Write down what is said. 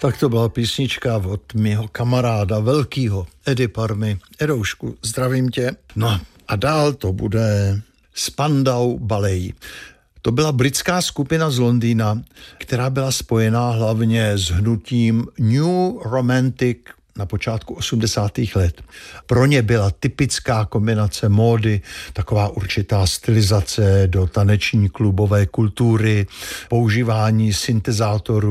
Tak to byla písnička od mého kamaráda velkýho Eddie Parmy. Edoušku, zdravím tě. No a dál to bude Spandau Ballet. To byla britská skupina z Londýna, která byla spojená hlavně s hnutím New Romantic na počátku 80. let. Pro ně byla typická kombinace módy, taková určitá stylizace do taneční klubové kultury, používání syntezátorů